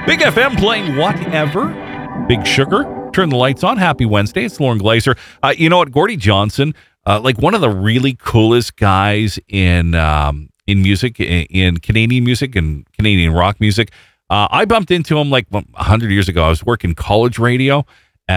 Big FM playing Whatever. Big Sugar. Turn the lights on. Happy Wednesday. It's Lauren Glazer. You know what? Gordie Johnson, like one of the really coolest guys in music, in Canadian music and Canadian rock music. I bumped into him like 100 years ago. I was working college radio,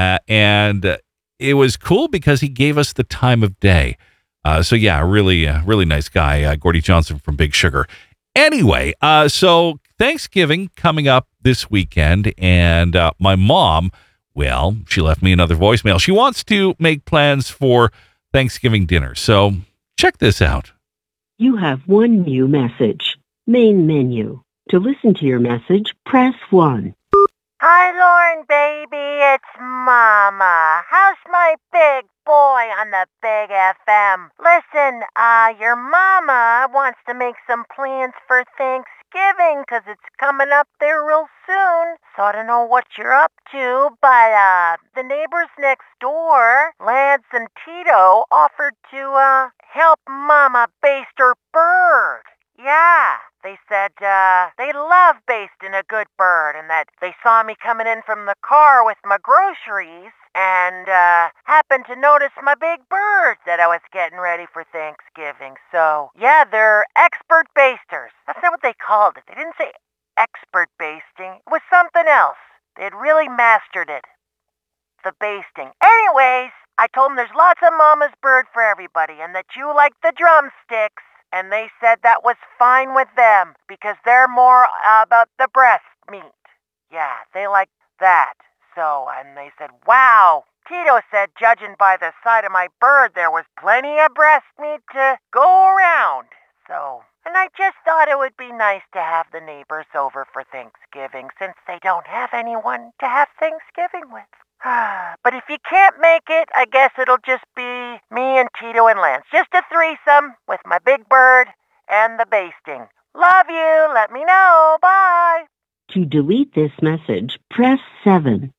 and it was cool because he gave us the time of day. So yeah, really nice guy, Gordie Johnson from Big Sugar. Anyway, so Thanksgiving coming up this weekend, and my mom, well, she left me another voicemail. She wants to make plans for Thanksgiving dinner. So check this out. You have one new message. Main menu. To listen to your message, press 1. Hi, Lauren, baby. It's Mama. How's my big boy on the Big FM? Listen, your mama wants to make some plans for Thanksgiving 'cause it's coming up there real soon. So I don't know what you're up to, but the neighbors next door, Lance and Tito, offered to help Mama baste her bird. Yeah, they said they love basting a good bird and that they saw me coming in from the car with my groceries and happened to notice my big bird that I was getting ready for Thanksgiving. So, yeah, they're expert basters. That's not what they called it. They didn't say expert basting. It was something else. They had really mastered it. The basting. Anyways, I told them there's lots of Mama's bird for everybody and that you like the drumsticks. And they said that was fine with them because they're more about the breast meat. Yeah, they like that. So, and they said, wow. Tito said, judging by the side of my bird, there was plenty of breast meat to go around. So, and I just thought it would be nice to have the neighbors over for Thanksgiving since they don't have anyone to have Thanksgiving with. But if you can't make it, I guess it'll just be me and Tito and Lance. Just a threesome with my big bird and the basting. Love you. Let me know. Bye. To delete this message, press 7.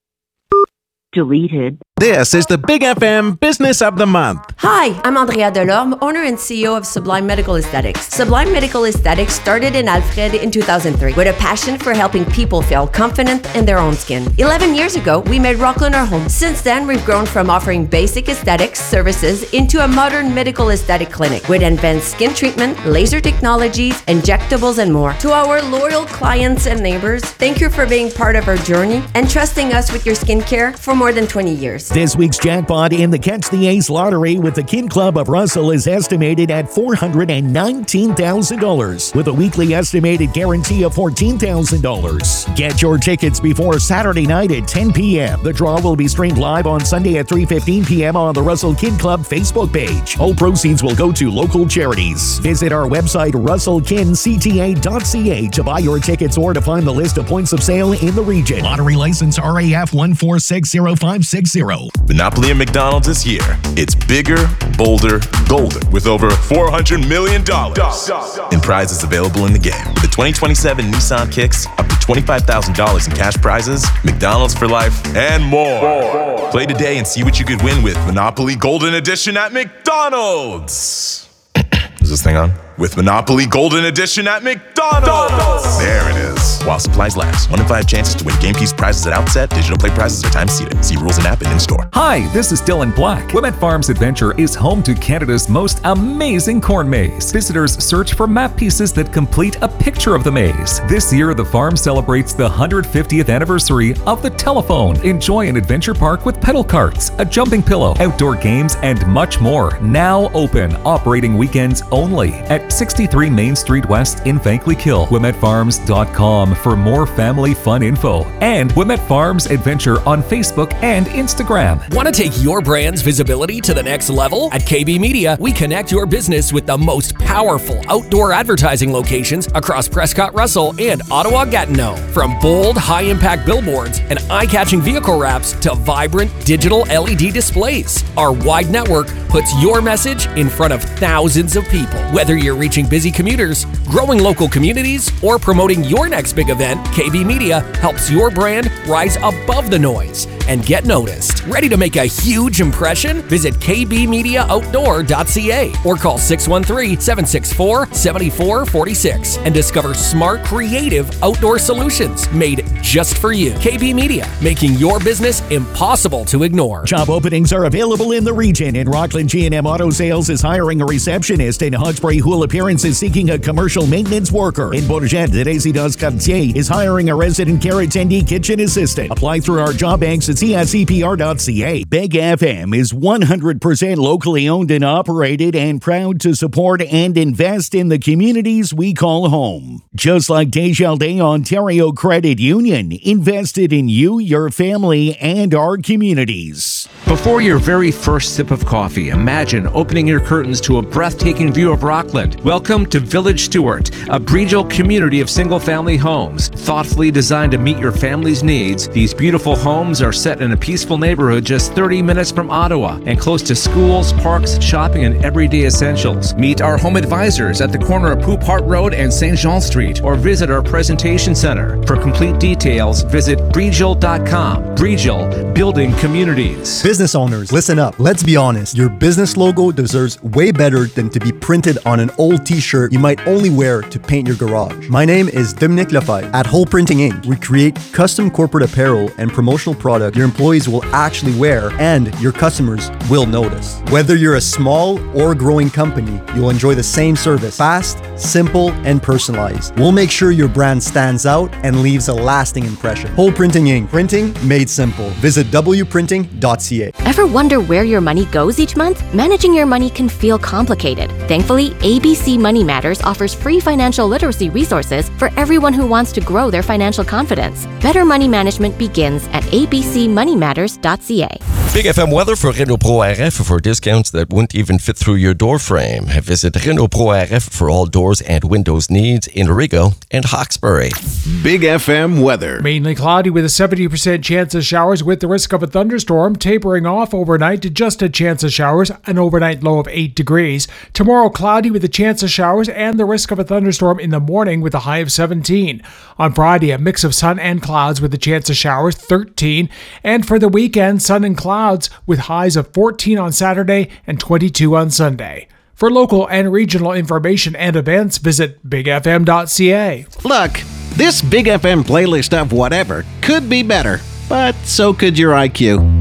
Deleted. This is the Big FM Business of the Month. Hi, I'm Andrea Delorme, owner and CEO of Sublime Medical Aesthetics. Sublime Medical Aesthetics started in Alfred in 2003 with a passion for helping people feel confident in their own skin. 11 years ago, we made Rockland our home. Since then, we've grown from offering basic aesthetics services into a modern medical aesthetic clinic with advanced skin treatment, laser technologies, injectables, and more. To our loyal clients and neighbors, thank you for being part of our journey and trusting us with your skincare for more than 20 years. This week's jackpot in the Catch the Ace lottery with the Kin Club of Russell is estimated at $419,000 with a weekly estimated guarantee of $14,000. Get your tickets before Saturday night at 10 p.m. The draw will be streamed live on Sunday at 3:15 p.m. on the Russell Kin Club Facebook page. All proceeds will go to local charities. Visit our website russellkincta.ca to buy your tickets or to find the list of points of sale in the region. Lottery license RAF 1460560. Monopoly at McDonald's is here. It's bigger, bolder, golden, with over $400 million in prizes available in the game. With the 2027 Nissan Kicks, up to $25,000 in cash prizes, McDonald's for life, and more. Play today and see what you could win with Monopoly Golden Edition at McDonald's. Is this thing on? With Monopoly Golden Edition at McDonald's. There it is. While supplies last. 1 in 5 chances to win game piece prizes at outset. Digital play prizes are time seated. See rules and app and in-store. Hi, this is Dylan Black. Wilmette Farms Adventure is home to Canada's most amazing corn maze. Visitors search for map pieces that complete a picture of the maze. This year, the farm celebrates the 150th anniversary of the telephone. Enjoy an adventure park with pedal carts, a jumping pillow, outdoor games, and much more. Now open, operating weekends only at 63 Main Street West in Vankleek-Hill. WilmetteFarms.com for more family fun info. And Wilmette Farms Adventure on Facebook and Instagram. Want to take your brand's visibility to the next level? At KB Media, we connect your business with the most powerful outdoor advertising locations across Prescott Russell and Ottawa-Gatineau. From bold, high-impact billboards and eye-catching vehicle wraps to vibrant digital LED displays, our wide network puts your message in front of thousands of people. Whether you're reaching busy commuters, growing local communities, or promoting your next big event, event, KB Media helps your brand rise above the noise and get noticed. Ready to make a huge impression? Visit kbmediaoutdoor.ca or call 613-764-7446 and discover smart, creative outdoor solutions made just for you. KB Media, making your business impossible to ignore. Job openings are available in the region, and Rockland G&M Auto Sales is hiring a receptionist. In Hawkesbury, Hull Appearance is seeking a commercial maintenance worker. In Bourget, the Résidence Cartier is hiring a resident care attendee kitchen assistant. Apply through our job banks at cscpr.ca. Big FM is 100% locally owned and operated and proud to support and invest in the communities we call home. Just like Desjardins Ontario Credit Union, invested in you, your family, and our communities. Before your very first sip of coffee, imagine opening your curtains to a breathtaking view of Rockland. Welcome to Village Stewart, a Breedville community of single-family homes. Thoughtfully designed to meet your family's needs, these beautiful homes are set in a peaceful neighborhood just 30 minutes from Ottawa and close to schools, parks, shopping, and everyday essentials. Meet our home advisors at the corner of Poop Hart Road and St. Jean Street, or visit our presentation center. For complete details, visit Breedville.com. Breedville, building communities. Business owners, listen up. Let's be honest. Your business logo deserves way better than to be printed on an old t-shirt you might only wear to paint your garage. My name is Dominic Lefebvre. At Whole Printing Inc., we create custom corporate apparel and promotional products your employees will actually wear and your customers will notice. Whether you're a small or growing company, you'll enjoy the same service. Fast, simple, and personalized. We'll make sure your brand stands out and leaves a lasting impression. Whole Printing Inc. Printing made simple. Visit wprinting.ca. Ever wonder where your money goes each month? Managing your money can feel complicated. Thankfully, ABC Money Matters offers free financial literacy resources for everyone who wants to grow their financial confidence. Better money management begins at abcmoneymatters.ca. Big FM weather for Renault Pro RF for discounts that won't even fit through your door frame. Visit Renault Pro RF for all doors and windows needs in Rigaud and Hawkesbury. Big FM weather. Mainly cloudy with a 70% chance of showers with the risk of a thunderstorm, tapering off overnight to just a chance of showers, an overnight low of 8 degrees. Tomorrow cloudy with a chance of showers and the risk of a thunderstorm in the morning with a high of 17. On Friday, a mix of sun and clouds with a chance of showers, 13. And for the weekend, sun and clouds with highs of 14 on Saturday and 22 on Sunday. For local and regional information and events, visit bigfm.ca. Look, this Big FM playlist of whatever could be better, but so could your IQ.